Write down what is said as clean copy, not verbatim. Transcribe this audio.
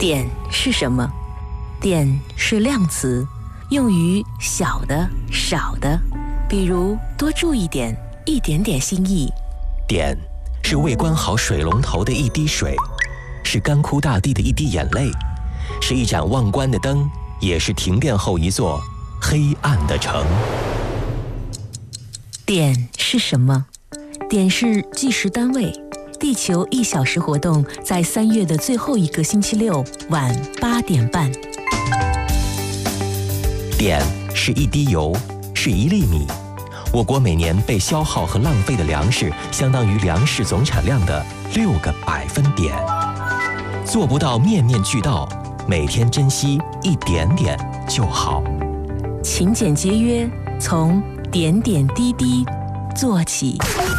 点是什么？点是量词，用于小的、少的，比如多注意点、一点点心意。 点是未关好水龙头的一滴水，是干枯大地的一滴眼泪，是一盏忘关的灯，也是停电后一座黑暗的城。 点是什么？点是计时单位。地球1小时活动在3月的最后一个星期六晚8点半。 点是一滴油，是1粒米。我国每年被消耗和浪费的粮食，相当于粮食总产量的6个百分点。做不到面面俱到，每天珍惜一点点就好。 勤俭节约，从点点滴滴做起。